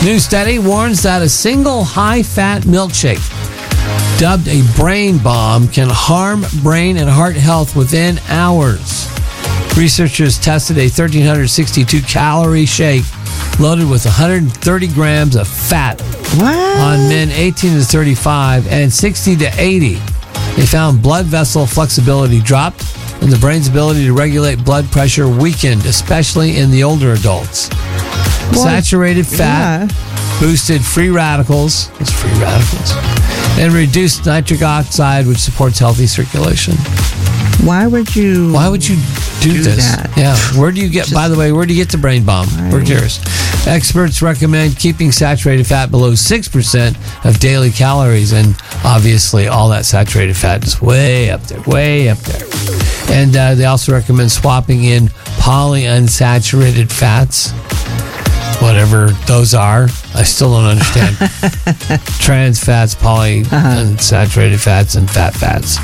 New study warns that a single high-fat milkshake, dubbed a brain bomb, can harm brain and heart health within hours. Researchers tested a 1,362-calorie shake loaded with 130 grams of fat on men 18 to 35 and 60 to 80. They found blood vessel flexibility dropped and the brain's ability to regulate blood pressure weakened, especially in the older adults. Saturated fat boosted free radicals. What's free radicals? And reduced nitric oxide, which supports healthy circulation. Why would you do this? That? Yeah. Where do you get, by the way, where do you get the brain bomb? Right. We're curious. Experts recommend keeping saturated fat below 6% of daily calories. And obviously, all that saturated fat is way up there. And they also recommend swapping in polyunsaturated fats, whatever those are. I still don't understand. Trans fats, polyunsaturated fats, and fat fats.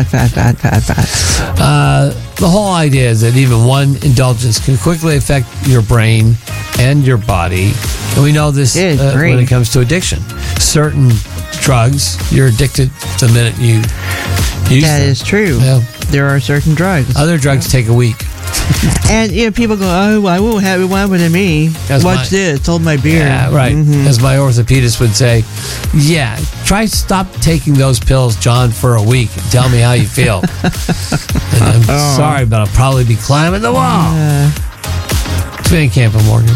The whole idea is that even one indulgence can quickly affect your brain and your body. And we know this when it comes to addiction. Certain drugs, you're addicted the minute you use them. That is true. Yeah. There are certain drugs. Other drugs take a week. And people go, oh, I won't have it. Why would it me? Watch this. Hold my beer. Yeah, right. Mm-hmm. As my orthopedist would say, try stop taking those pills, John, for a week and tell me how you feel. And I'm sorry, but I'll probably be climbing the wall. It's Van Camp and Morgan.